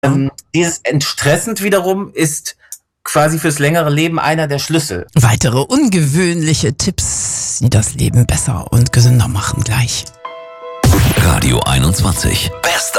Dieses Entstressend wiederum ist quasi fürs längere Leben einer der Schlüssel. Weitere ungewöhnliche Tipps, die das Leben besser und gesünder machen, gleich. Radio 21. Best